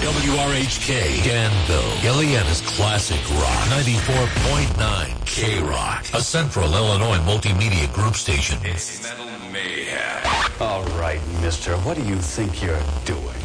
WRHK, Danville, Gilliana's Classic Rock, 94.9 K-Rock, a Central Illinois multimedia group station. It's Metal Mayhem. All right, mister, what do you think you're doing?